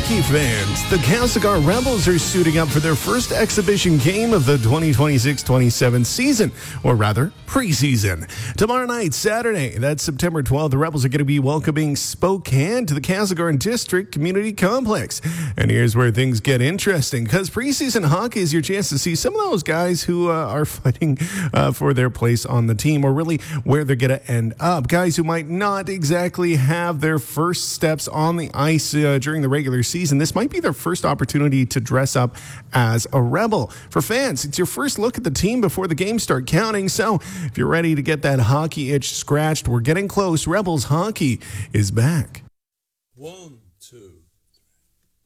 Hockey fans, the Castlegar Rebels are suiting up for their first exhibition game of the 2026-27 season, or rather, preseason. Tomorrow night, Saturday, that's September 12th, the Rebels are going to be welcoming Spokane to the Castlegar District Community Complex. And here's where things get interesting, because preseason hockey is your chance to see some of those guys who are fighting for their place on the team, or really where they're going to end up. Guys who might not exactly have their first steps on the ice during the regular season. This might be their first opportunity to dress up as a Rebel. For fans, it's your first look at the team before the games start counting. So if you're ready to get that hockey itch scratched, we're getting close. Rebels hockey is back. 1, 2.